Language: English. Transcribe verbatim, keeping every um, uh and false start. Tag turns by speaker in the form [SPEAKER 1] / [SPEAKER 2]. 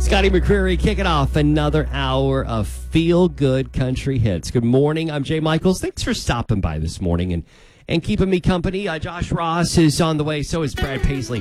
[SPEAKER 1] Scotty McCreery kicking off another hour of feel-good country hits. Good morning. I'm Jay Michaels. Thanks for stopping by this morning and, and keeping me company. Uh, Josh Ross is on the way. So is Brad Paisley.